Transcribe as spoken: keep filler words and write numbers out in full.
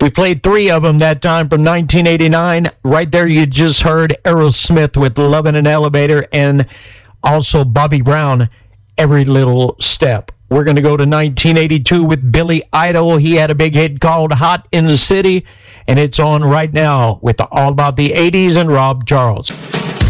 We played three of them that time from nineteen eighty-nine. Right there, you just heard Aerosmith with Love in an Elevator, and also Bobby Brown, Every Little Step. We're going to go to nineteen eighty-two with Billy Idol. He had a big hit called Hot in the City, and it's on right now with All About the eighties and Rob Charles.